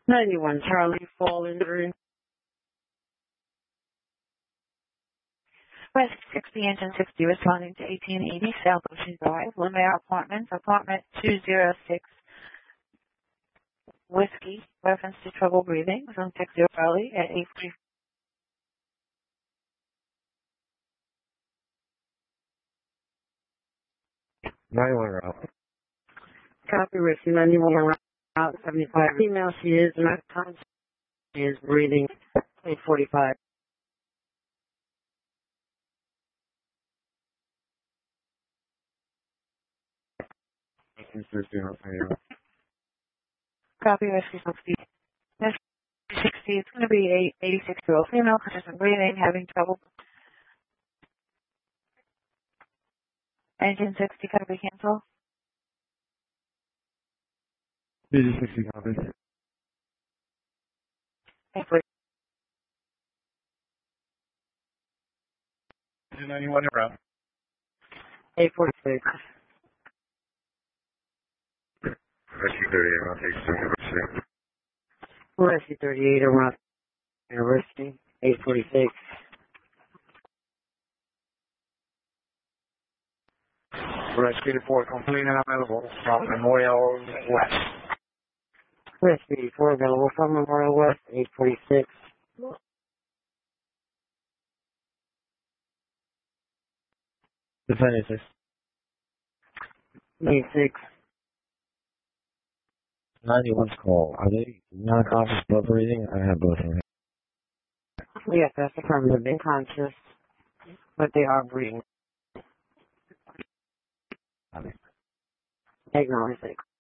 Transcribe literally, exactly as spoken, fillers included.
ninety-one Charlie, fall injury. West sixty, engine sixty, responding to eighteen eighty South Ocean Drive, Lumiere Apartments, apartment two oh six, Whiskey, reference to trouble breathing, zone six zero Charlie at eight forty. ninety-one route. Copy, Whiskey, ninety-one route, seventy-five. Female, she is not conscious. She is breathing, eight forty-five. Copy, Whiskey sixty. Whiskey sixty, it's going to be eight eighty-six year old female, consistent breathing, having trouble. Engine sixty, copy, cancel. B G sixty copy. eight forty. ninety-one route. eight forty-six. Rescue thirty-eight route, eight seventy-six. Rescue thirty-eight around University, eight forty-six. Rescue four complete and available from Memorial West. Rescue four available from Memorial West, eight forty-six. Defendant six. eighty-six. ninety-one's call. Are they non-conscious blood breathing? I have both of them. Yes, that's affirmative. They're conscious, but they are breathing. Acknowledge six.